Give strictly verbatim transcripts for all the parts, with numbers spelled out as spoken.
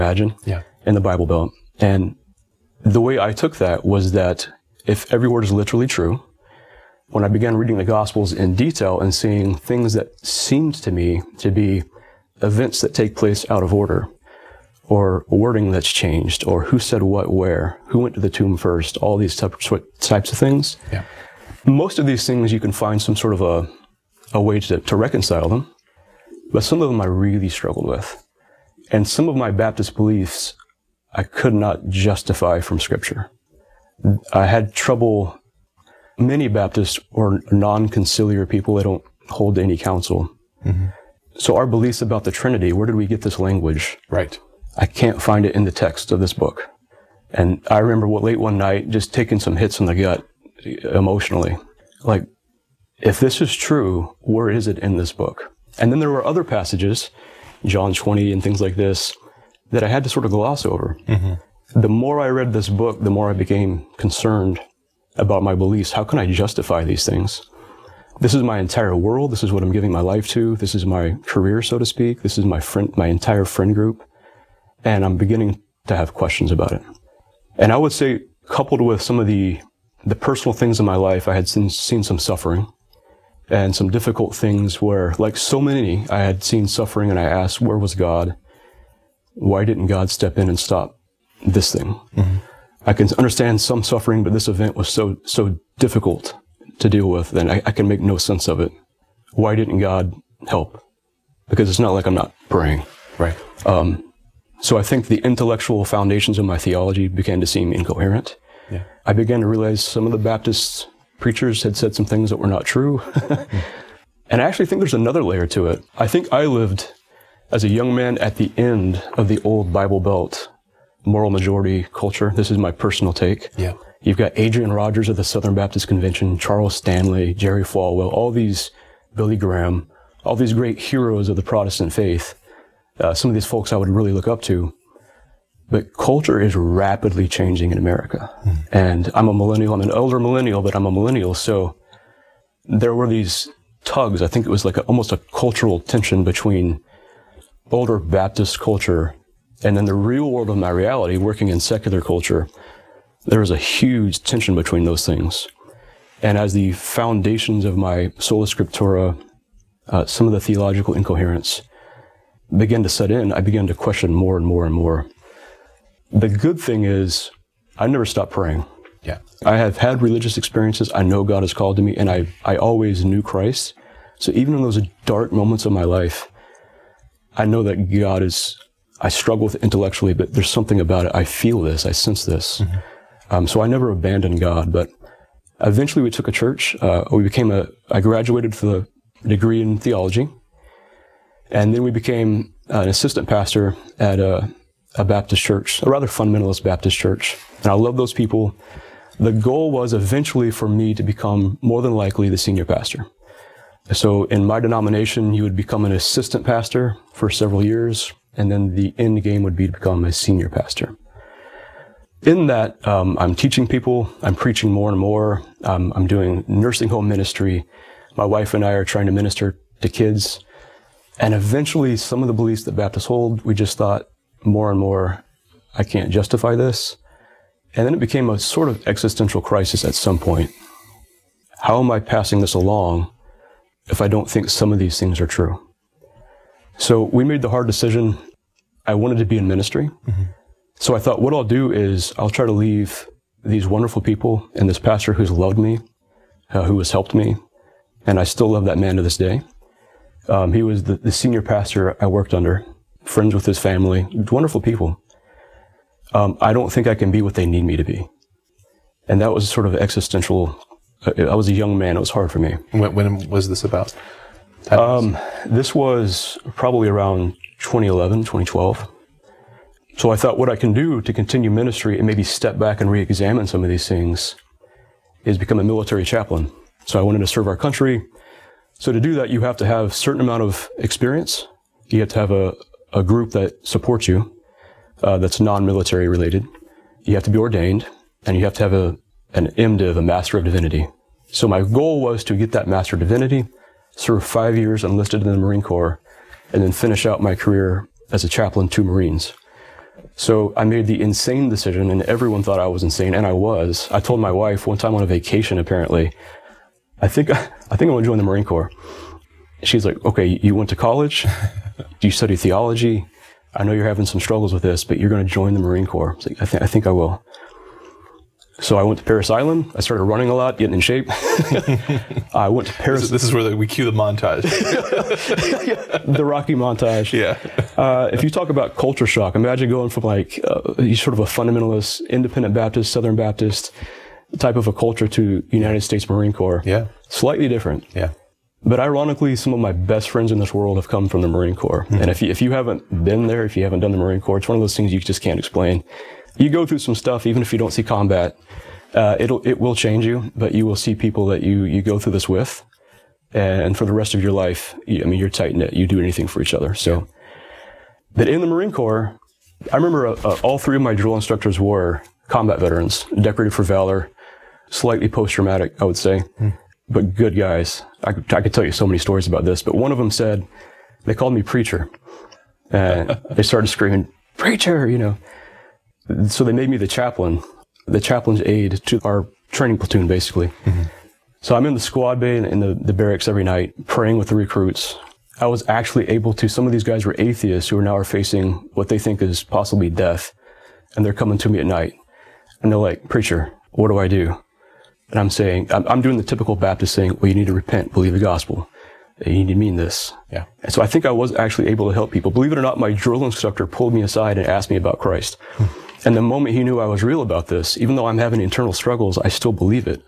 imagine, yeah. in the Bible Belt. And the way I took that was that if every word is literally true, when I began reading the Gospels in detail and seeing things that seemed to me to be events that take place out of order, or wording that's changed, or who said what where, who went to the tomb first, all these types of things. Yeah. Most of these things you can find some sort of a, a way to, to reconcile them, but some of them I really struggled with. And some of my Baptist beliefs I could not justify from Scripture. I had trouble. Many Baptists or non-conciliar people, they don't hold any counsel. Mm-hmm. So our beliefs about the Trinity, where did we get this language? Right. I can't find it in the text of this book. And I remember what late one night just taking some hits in the gut emotionally. Like, if this is true, where is it in this book? And then there were other passages, John twenty and things like this, that I had to sort of gloss over. Mm-hmm. The more I read this book, the more I became concerned about my beliefs. How can I justify these things? This is my entire world. This is what I'm giving my life to. This is my career, so to speak. This is my friend, my entire friend group. And I'm beginning to have questions about it. And I would say, coupled with some of the, the personal things in my life, I had seen, seen some suffering and some difficult things where, like so many, I had seen suffering and I asked, where was God? Why didn't God step in and stop this thing? Mm-hmm. I can understand some suffering, but this event was so, so difficult to deal with, then I, I can make no sense of it. Why didn't God help? Because it's not like I'm not praying. Right. Um, so I think the intellectual foundations of my theology began to seem incoherent. Yeah. I began to realize some of the Baptist preachers had said some things that were not true. mm. And I actually think there's another layer to it. I think I lived as a young man at the end of the old Bible Belt moral majority culture. This is my personal take. Yeah. You've got Adrian Rogers of the Southern Baptist Convention, Charles Stanley, Jerry Falwell, all these, Billy Graham, all these great heroes of the Protestant faith. Uh, some of these folks I would really look up to. But culture is rapidly changing in America. Mm. And I'm a millennial. I'm an elder millennial, but I'm a millennial. So there were these tugs. I think it was like a, almost a cultural tension between older Baptist culture and then the real world of my reality, working in secular culture. There was a huge tension between those things. And as the foundations of my sola scriptura, uh, some of the theological incoherence began to set in, I began to question more and more and more. The good thing is, I never stopped praying. Yeah. I have had religious experiences. I know God has called to me, and I, I always knew Christ. So even in those dark moments of my life, I know that God is, I struggle with it intellectually, but there's something about it. I feel this, I sense this. Mm-hmm. Um, so I never abandoned God, but eventually we took a church. Uh, we became a, I graduated with a degree in theology. And then we became an assistant pastor at a, a Baptist church, a rather fundamentalist Baptist church. And I love those people. The goal was eventually for me to become more than likely the senior pastor. So in my denomination, you would become an assistant pastor for several years, and then the end game would be to become a senior pastor. In that, um, I'm teaching people, I'm preaching more and more, um, I'm doing nursing home ministry. My wife and I are trying to minister to kids. And eventually, some of the beliefs that Baptists hold, we just thought more and more, I can't justify this. And then it became a sort of existential crisis at some point. How am I passing this along if I don't think some of these things are true? So we made the hard decision. I wanted to be in ministry. Mm-hmm. So I thought what I'll do is I'll try to leave these wonderful people and this pastor who's loved me, uh, who has helped me, and I still love that man to this day. Um, he was the, the senior pastor I worked under, friends with his family, wonderful people. Um, I don't think I can be what they need me to be. And that was sort of existential. I was a young man. It was hard for me. When, when was this about? Um, this was probably around twenty eleven, twenty twelve. So I thought what I can do to continue ministry and maybe step back and re-examine some of these things is become a military chaplain. So I wanted to serve our country. So to do that, you have to have a certain amount of experience. You have to have a, a group that supports you, uh, that's non-military related. You have to be ordained, and you have to have a, an MDiv, a Master of Divinity. So my goal was to get that Master of Divinity, serve five years enlisted in the Marine Corps, and then finish out my career as a chaplain to Marines. So I made the insane decision, and everyone thought I was insane, and I was. I told my wife one time on a vacation, apparently, I think I think I want to join the Marine Corps. She's like, okay, you went to college? Do you study theology? I know you're having some struggles with this, but you're going to join the Marine Corps. I, was like, I, th- I think I will. So I went to Parris Island. I started running a lot, getting in shape. I went to Paris. This is, this is where the, we cue the montage. The Rocky montage. Yeah. uh, if you talk about culture shock, imagine going from like uh, sort of a fundamentalist, independent Baptist, Southern Baptist type of a culture to United States Marine Corps. Yeah. Slightly different. Yeah. But ironically, some of my best friends in this world have come from the Marine Corps. Mm-hmm. And if you, if you haven't been there, if you haven't done the Marine Corps, it's one of those things you just can't explain. You go through some stuff, even if you don't see combat, uh, it'll, it will change you, but you will see people that you, you go through this with. And for the rest of your life, you, I mean, you're tight knit. You do anything for each other. So, but in the Marine Corps, I remember uh, uh, all three of my drill instructors were combat veterans, decorated for valor, slightly post-traumatic, I would say, mm. but good guys. I, I could tell you so many stories about this, but one of them said, they called me preacher. And they started screaming, preacher, you know. So they made me the chaplain, the chaplain's aide to our training platoon, basically. Mm-hmm. So I'm in the squad bay in the, the barracks every night, praying with the recruits. I was actually able to, some of these guys were atheists who are now are facing what they think is possibly death. And they're coming to me at night. And they're like, preacher, what do I do? And I'm saying, I'm, I'm doing the typical Baptist thing, well, you need to repent, believe the gospel. You need to mean this. Yeah. And so I think I was actually able to help people. Believe it or not, my drill instructor pulled me aside and asked me about Christ. Hmm. And the moment he knew I was real about this, even though I'm having internal struggles, I still believe it.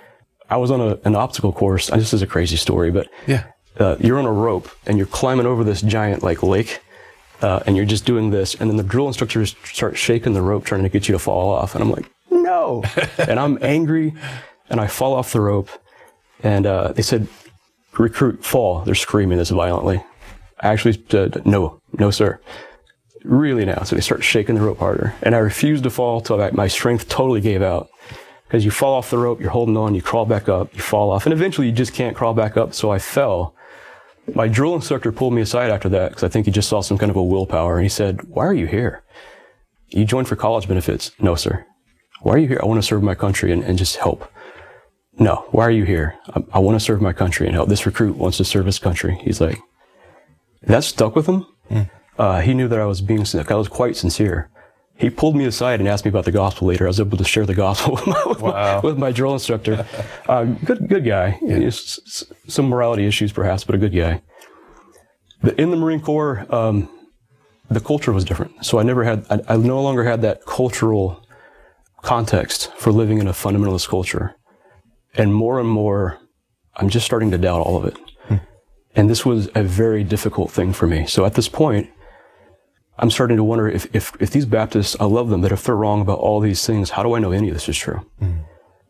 I was on a, an obstacle course. This is a crazy story, but yeah. uh, you're on a rope and you're climbing over this giant like lake, uh, and you're just doing this. And then the drill instructors start shaking the rope, trying to get you to fall off. And I'm like, no. And I'm angry, and I fall off the rope. And uh, they said, recruit, fall. They're screaming this violently. I actually said, no, no, sir. Really now. So they start shaking the rope harder. And I refused to fall till I, my strength totally gave out. Because you fall off the rope, you're holding on, you crawl back up, you fall off. And eventually you just can't crawl back up. So I fell. My drill instructor pulled me aside after that, because I think he just saw some kind of a willpower. And he said, why are you here? You joined for college benefits? No, sir. Why are you here? I want to serve my country and, and just help. No, why are you here? I, I want to serve my country and help. This recruit wants to serve his country. He's like, that stuck with him. Mm. Uh, he knew that I was being sincere. I was quite sincere. He pulled me aside and asked me about the gospel later. I was able to share the gospel with my, with wow. my, with my drill instructor. uh, good, good guy. Yeah. Some morality issues perhaps, but a good guy. But in the Marine Corps, um, the culture was different. So I never had, I, I no longer had that cultural context for living in a fundamentalist culture. And more and more, I'm just starting to doubt all of it. Hmm. And this was a very difficult thing for me. So at this point, I'm starting to wonder if, if, if these Baptists, I love them, but if they're wrong about all these things, how do I know any of this is true? Hmm.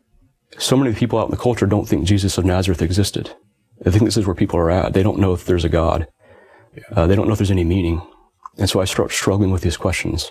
So many people out in the culture don't think Jesus of Nazareth existed. I think this is where people are at. They don't know if there's a God. Yeah. Uh, they don't know if there's any meaning. And so I start struggling with these questions.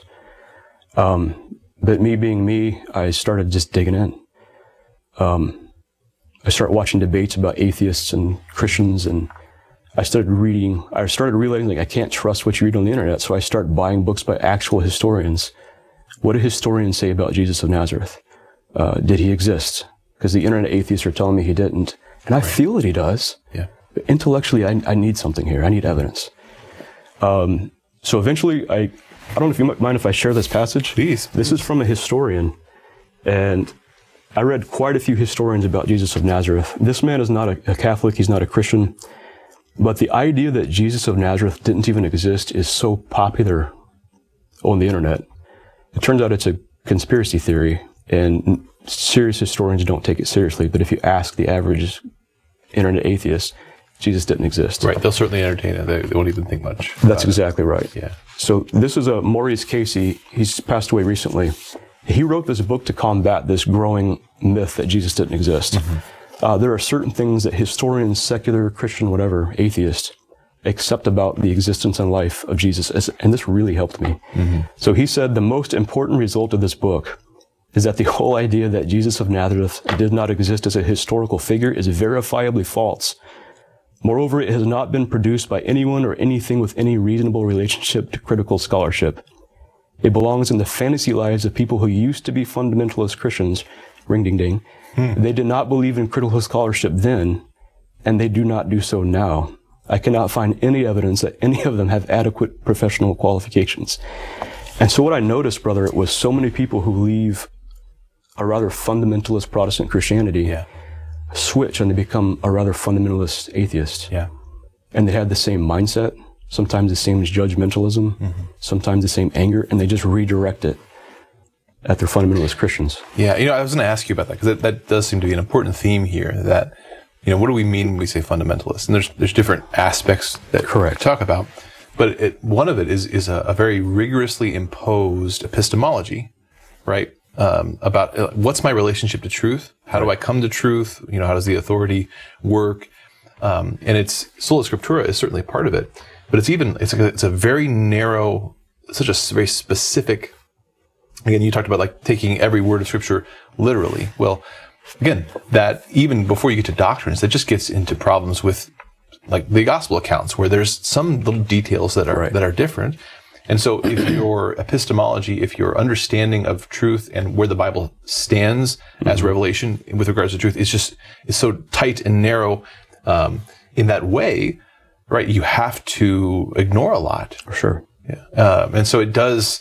Um, but me being me, I started just digging in. Um, I started watching debates about atheists and Christians, and I started reading, I started realizing like I can't trust what you read on the internet, so I started buying books by actual historians. What do historians say about Jesus of Nazareth? Uh, did he exist? Because the internet atheists are telling me he didn't. And I right. feel that he does. Yeah. But intellectually, I, I need something here. I need evidence. Um, so eventually, I, I don't know if you might mind if I share this passage. Please. This is from a historian. And I read quite a few historians about Jesus of Nazareth. This man is not a, a Catholic. He's not a Christian. But the idea that Jesus of Nazareth didn't even exist is so popular on the internet. It turns out it's a conspiracy theory, and serious historians don't take it seriously. But if you ask the average internet atheist, Jesus didn't exist. Right. They'll certainly entertain it. They, they won't even think much. That's exactly it. Right. Yeah. So this is a Maurice Casey. He's passed away recently. He wrote this book to combat this growing myth that Jesus didn't exist. Mm-hmm. Uh, there are certain things that historians, secular, Christian, whatever, atheists, accept about the existence and life of Jesus. And this really helped me. Mm-hmm. So he said the most important result of this book is that the whole idea that Jesus of Nazareth did not exist as a historical figure is verifiably false. Moreover, it has not been produced by anyone or anything with any reasonable relationship to critical scholarship. It belongs in the fantasy lives of people who used to be fundamentalist Christians, ring ding ding. Hmm. They did not believe in critical scholarship then, and they do not do so now. I cannot find any evidence that any of them have adequate professional qualifications. And so what I noticed, brother, was so many people who leave a rather fundamentalist Protestant Christianity Yeah. switch and they become a rather fundamentalist atheist. Yeah. And they have the same mindset, sometimes the same judgmentalism, mm-hmm. sometimes the same anger, and they just redirect it at their fundamentalist Christians. Yeah, you know, I was going to ask you about that, because that, that does seem to be an important theme here, that, you know, what do we mean when we say fundamentalist? And there's there's different aspects that Correct. we talk about, but it, one of it is is a, a very rigorously imposed epistemology, right? Um, about uh, what's my relationship to truth? How do I come to truth? You know, how does the authority work? Um, and it's sola scriptura is certainly part of it, but it's even it's a, it's a very narrow, such a very specific. Again, you talked about like taking every word of scripture literally. Well, again, that even before you get to doctrines, that just gets into problems with like the gospel accounts, where there's some little details that are Right. that are different. And so if your epistemology, if your understanding of truth and where the Bible stands mm-hmm. as revelation with regards to truth is just is so tight and narrow um, in that way, right? You have to ignore a lot. For sure. Yeah. Um, and so it does,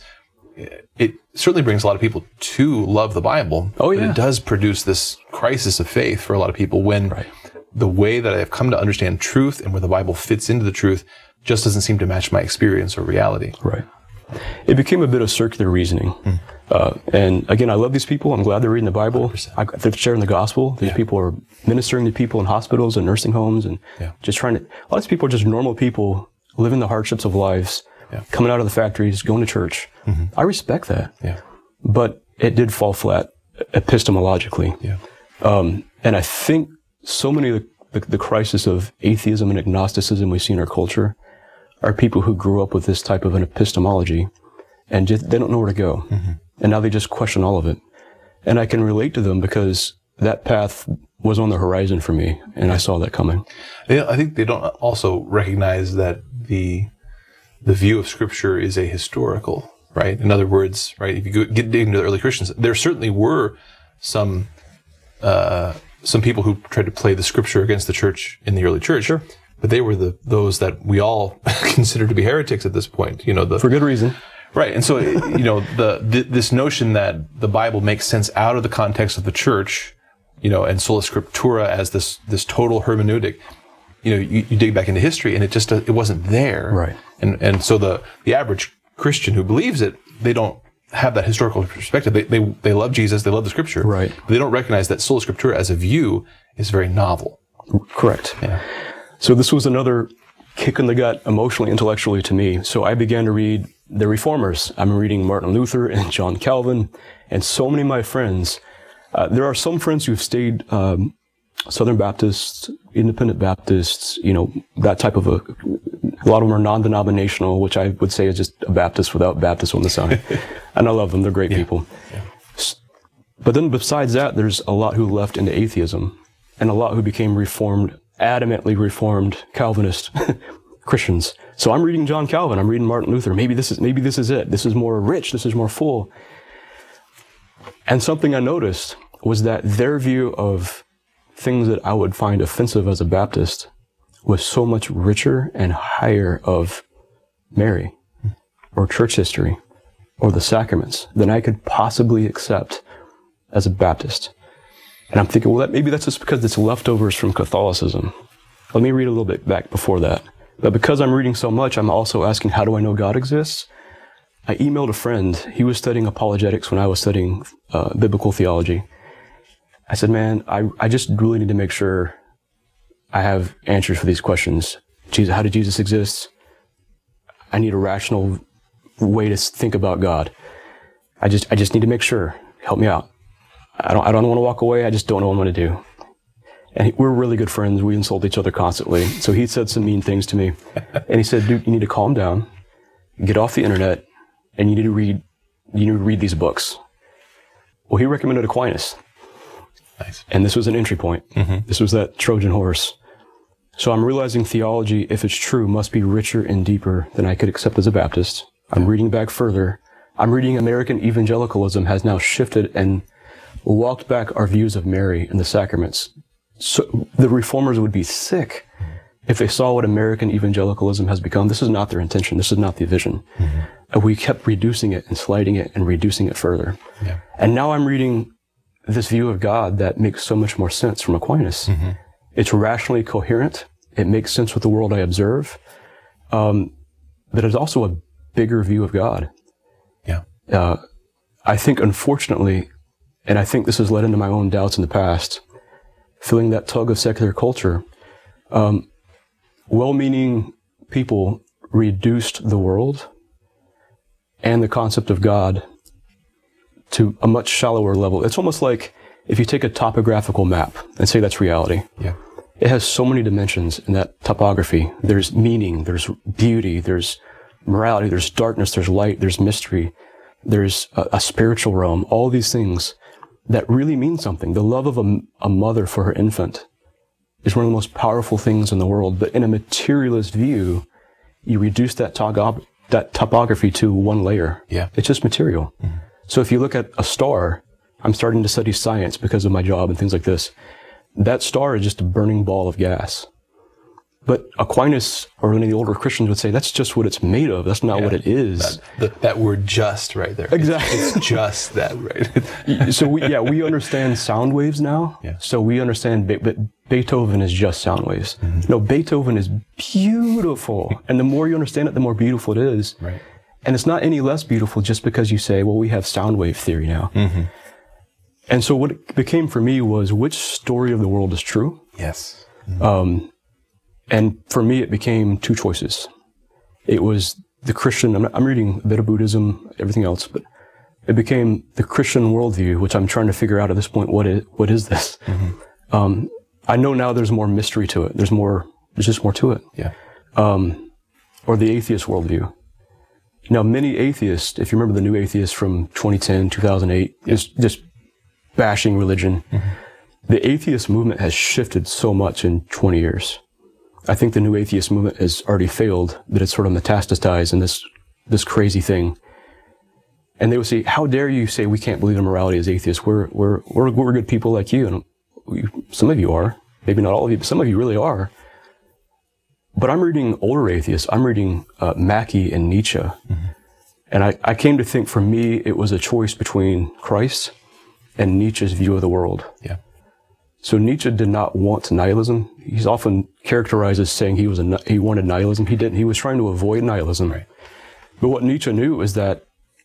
it certainly brings a lot of people to love the Bible. Oh, yeah. But it does produce this crisis of faith for a lot of people when Right. the way that I've come to understand truth and where the Bible fits into the truth just doesn't seem to match my experience or reality. Right. It became a bit of circular reasoning. Mm. Uh, and again, I love these people. I'm glad they're reading the Bible. I, they're sharing the gospel. These Yeah. people are ministering to people in hospitals and nursing homes and Yeah. just trying to, a lot of these people are just normal people living the hardships of lives, Yeah. coming out of the factories, going to church. Mm-hmm. I respect that. Yeah. But it did fall flat epistemologically. Yeah. Um, and I think so many of the, the, the crisis of atheism and agnosticism we see in our culture are people who grew up with this type of an epistemology and just, they don't know where to go. Mm-hmm. And now they just question all of it. And I can relate to them because that path was on the horizon for me and I saw that coming. They, I think they don't also recognize that the the view of Scripture is a historical, right? In other words, right, if you go, get into the early Christians, there certainly were some uh, some people who tried to play the Scripture against the church in the early church. Sure. But they were the those that we all consider to be heretics at this point. You know, the, for good reason. Right. And so, you know, the, the this notion that the Bible makes sense out of the context of the church, you know, and sola scriptura as this this total hermeneutic, you know, you, you dig back into history and it just it wasn't there. Right. And and so the the average Christian who believes it, they don't have that historical perspective. They they they love Jesus, they love the Scripture. Right. But they don't recognize that sola scriptura as a view is very novel. Correct. Yeah. So this was another kick in the gut emotionally, intellectually to me. So I began to read the Reformers. I'm reading Martin Luther and John Calvin, and so many of my friends. Uh, there are some friends who've stayed um, Southern Baptists, Independent Baptists, you know, that type of a, a lot of them are non-denominational, which I would say is just a Baptist without Baptist on the side. And I love them. They're great Yeah. people. Yeah. But then besides that, there's a lot who left into atheism and a lot who became reformed, adamantly reformed Calvinist Christians. So I'm reading John Calvin. I'm reading Martin Luther. Maybe this is, maybe this is it. This is more rich. This is more full. And something I noticed was that their view of things that I would find offensive as a Baptist was so much richer and higher of Mary or church history or the sacraments than I could possibly accept as a Baptist. And I'm thinking, well, that, maybe that's just because it's leftovers from Catholicism. Let me read a little bit back before that. But because I'm reading so much, I'm also asking, how do I know God exists? I emailed a friend. He was studying apologetics when I was studying uh, biblical theology. I said, man, I, I just really need to make sure I have answers for these questions. Jesus, how did Jesus exist? I need a rational way to think about God. I just, I just need to make sure. Help me out. I don't, I don't want to walk away. I just don't know what I'm going to do. And he, we're really good friends. We insult each other constantly. So he said some mean things to me. And he said, dude, you need to calm down, get off the internet, and you need to read, you need to read these books. Well, he recommended Aquinas. Nice. And this was an entry point. Mm-hmm. This was that Trojan horse. So I'm realizing theology, if it's true, must be richer and deeper than I could accept as a Baptist. I'm reading back further. I'm reading American evangelicalism has now shifted and walked back our views of Mary and the sacraments. So the reformers would be sick if they saw what American evangelicalism has become. This is not their intention. This is not the vision. Mm-hmm. And we kept reducing it and sliding it and reducing it further. Yeah. And now I'm reading this view of God that makes so much more sense from Aquinas. Mm-hmm. It's rationally coherent. It makes sense with the world I observe. Um, but it's also a bigger view of God. Yeah. Uh, I think, unfortunately, and I think this has led into my own doubts in the past, feeling that tug of secular culture, um, well-meaning people reduced the world and the concept of God to a much shallower level. It's almost like if you take a topographical map and say that's reality. Yeah. It has so many dimensions in that topography. There's meaning, there's beauty, there's morality, there's darkness, there's light, there's mystery, there's a, a spiritual realm, all these things that really mean something. The love of a, a mother for her infant is one of the most powerful things in the world. But in a materialist view, you reduce that, togo- that topography to one layer. Yeah. It's just material. Mm-hmm. So if you look at a star, I'm starting to study science because of my job and things like this. That star is just a burning ball of gas. But Aquinas, or any of the older Christians would say, that's just what it's made of. That's not yeah, what it is. That, the, that word just right there. Exactly. It's, it's just that, right? So, we, yeah, we understand sound waves now. Yeah. So we understand Be- Be- Beethoven is just sound waves. Mm-hmm. No, Beethoven is beautiful. And the more you understand it, the more beautiful it is. Right. And it's not any less beautiful just because you say, well, we have sound wave theory now. Mm-hmm. And so what it became for me was, which story of the world is true? Yes. Mm-hmm. Um, and for me, it became two choices. It was the Christian, I'm, I'm reading a bit of Buddhism, everything else, but it became the Christian worldview, which I'm trying to figure out at this point, what is, what is this? Mm-hmm. Um, I know now there's more mystery to it. There's more, there's just more to it. Yeah. Um, or the atheist worldview. Now, many atheists, if you remember the New Atheists from twenty ten, two thousand eight, is just bashing religion. Mm-hmm. The atheist movement has shifted so much in twenty years. I think the new atheist movement has already failed, but it's sort of metastasized in this, this crazy thing. And they would say, how dare you say we can't believe in morality as atheists? We're, we're, we're, we're good people like you. And we, some of you are, maybe not all of you, but some of you really are. But I'm reading older atheists. I'm reading uh, Mackie and Nietzsche. Mm-hmm. And I, I came to think, for me, it was a choice between Christ and Nietzsche's view of the world. Yeah. So Nietzsche did not want nihilism. He's often characterized as saying he was a, he wanted nihilism. He didn't. He was trying to avoid nihilism. Right. But what Nietzsche knew is that,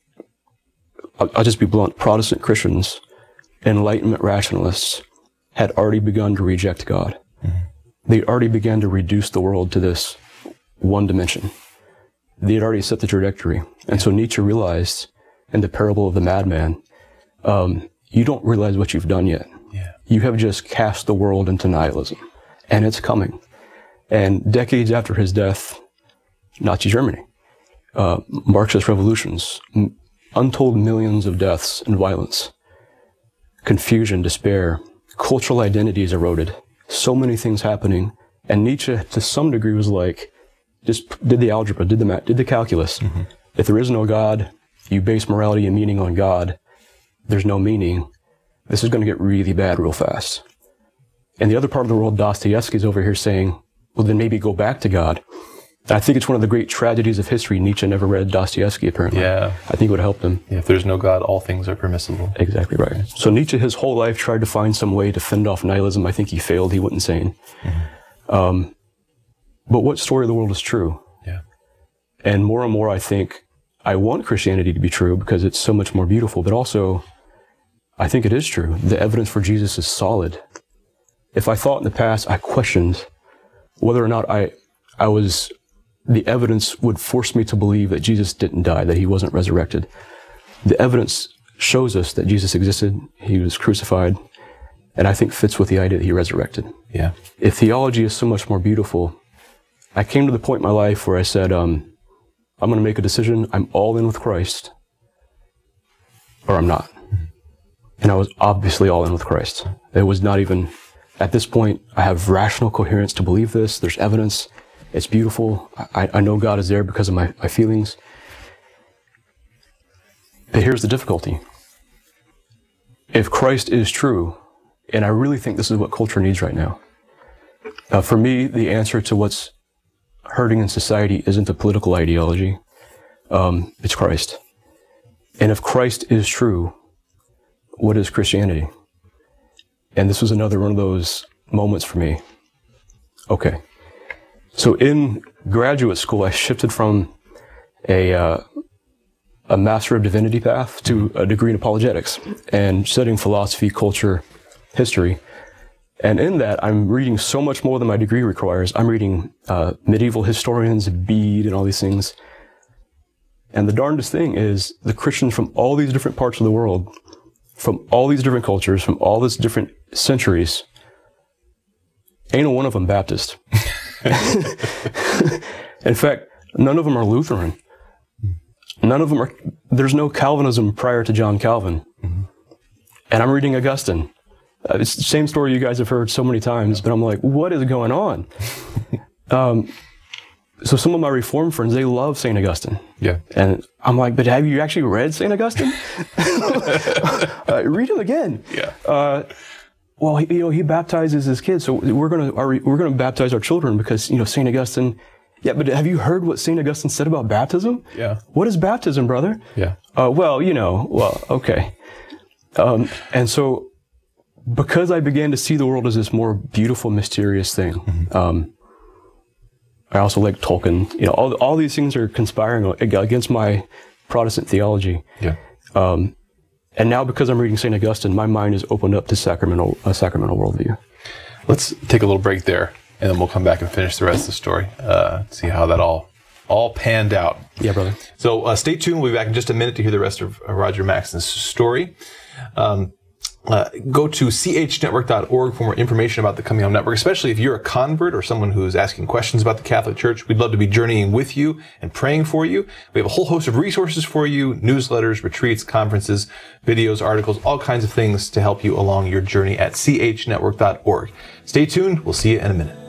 I'll, I'll just be blunt, Protestant Christians, Enlightenment rationalists, had already begun to reject God. Mm-hmm. They already began to reduce the world to this one dimension. They had already set the trajectory. And yeah. So Nietzsche realized, in the parable of the madman, um, you don't realize what you've done yet. Yeah. You have just cast the world into nihilism, and it's coming. And decades after his death, Nazi Germany, uh, Marxist revolutions, m- untold millions of deaths and violence, confusion, despair, cultural identities eroded, so many things happening. And Nietzsche, to some degree, was like, just did the algebra, did the math, did the calculus. Mm-hmm. If there is no God, you base morality and meaning on God, there's no meaning. This is going to get really bad real fast. And the other part of the world, Dostoevsky's over here saying, well, then maybe go back to God. I think it's one of the great tragedies of history. Nietzsche never read Dostoevsky, apparently. Yeah. I think it would have helped him. Yeah, if there's no God, all things are permissible. Exactly right. So Nietzsche, his whole life, tried to find some way to fend off nihilism. I think he failed. He went insane. Mm-hmm. Um, but what story of the world is true? Yeah. And more and more, I think, I want Christianity to be true because it's so much more beautiful, but also, I think it is true. The evidence for Jesus is solid. If I thought in the past, I questioned whether or not I, I was, the evidence would force me to believe that Jesus didn't die, that he wasn't resurrected. The evidence shows us that Jesus existed, he was crucified, and I think fits with the idea that he resurrected. Yeah. If theology is so much more beautiful, I came to the point in my life where I said, um, I'm going to make a decision. I'm all in with Christ, or I'm not. And I was obviously all in with Christ. It was not even, at this point, I have rational coherence to believe this. There's evidence. It's beautiful. I, I know God is there because of my, my feelings. But here's the difficulty. If Christ is true, and I really think this is what culture needs right now, uh, for me, the answer to what's hurting in society isn't a political ideology. Um, it's Christ. And if Christ is true, what is Christianity? And this was another one of those moments for me. Okay. So in graduate school, I shifted from a uh, a Master of Divinity path to a degree in apologetics and studying philosophy, culture, history. And in that, I'm reading so much more than my degree requires. I'm reading uh, medieval historians, Bede, and all these things. And the darndest thing is the Christians from all these different parts of the world, from all these different cultures, from all these different centuries, ain't a one of them Baptist. In fact, none of them are Lutheran. None of them are, there's no Calvinism prior to John Calvin. Mm-hmm. And I'm reading Augustine. Uh, it's the same story you guys have heard so many times, but I'm like, what is going on? um, so some of my Reformed friends, they love Saint Augustine. Yeah. And I'm like, but have you actually read Saint Augustine? uh, read him again. Yeah. Uh, well, he, you know, he baptizes his kids, so we're gonna our, we're gonna baptize our children because you know Saint Augustine. Yeah, but have you heard what Saint Augustine said about baptism? Yeah. What is baptism, brother? Yeah. Uh, well, you know, well, okay. Um, and so, because I began to see the world as this more beautiful, mysterious thing, mm-hmm. um, I also like Tolkien. You know, all all these things are conspiring against my Protestant theology. Yeah. Um, and now, because I'm reading Saint Augustine, my mind is opened up to sacramental a sacramental worldview. Let's take a little break there, and then we'll come back and finish the rest of the story. Uh, see how that all all panned out. Yeah, brother. So uh, stay tuned. We'll be back in just a minute to hear the rest of uh, Roger Maxon's story. Um, Uh, go to c h network dot org for more information about the Coming Home Network, especially if you're a convert or someone who's asking questions about the Catholic Church. We'd love to be journeying with you and praying for you. We have a whole host of resources for you, newsletters, retreats, conferences, videos, articles, all kinds of things to help you along your journey at c h network dot org. Stay tuned. We'll see you in a minute.